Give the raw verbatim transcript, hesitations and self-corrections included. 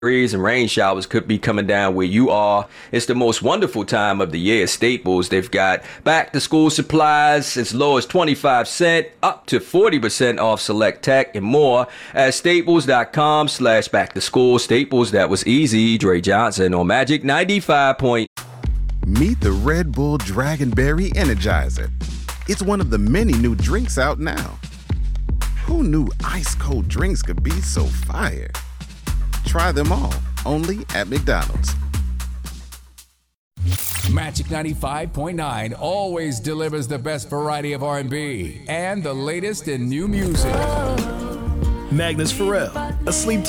Breeze and rain showers could be coming down where you are. It's the most wonderful time of the year at Staples. They've got back to school supplies as low as twenty-five cents up to forty percent off select tech and more at staples.com slash back to school. Staples, that was easy. Dre Johnson on Magic ninety-five point. Meet the Red Bull Dragonberry Energizer. It's one of the many new drinks out now. Who knew ice cold drinks could be so fire? Try them all, only at McDonald's. Magic ninety-five point nine always delivers the best variety of R and B and the latest in new music. Magnus Pharrell, a sleep